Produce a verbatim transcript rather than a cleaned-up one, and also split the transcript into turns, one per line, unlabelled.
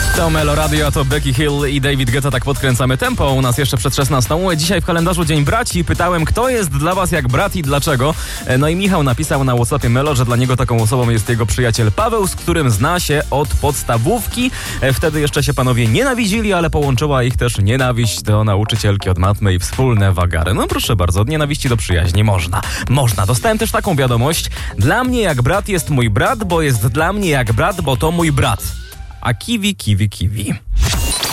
To Melo Radio, a to Becky Hill i David Guetta. Tak podkręcamy tempo u nas jeszcze przed szesnastą. Dzisiaj w kalendarzu Dzień Braci. Pytałem, kto jest dla was jak brat i dlaczego. No i Michał napisał na WhatsAppie Melo, że dla niego taką osobą jest jego przyjaciel Paweł, z którym zna się od podstawówki. Wtedy jeszcze się panowie nienawidzili, ale połączyła ich też nienawiść do nauczycielki od matmy i wspólne wagary. No proszę bardzo, od nienawiści do przyjaźni można. Można. Dostałem też taką wiadomość. Dla mnie jak brat jest mój brat, bo jest dla mnie jak brat, bo to mój brat. A kiwi, kiwi, kiwi.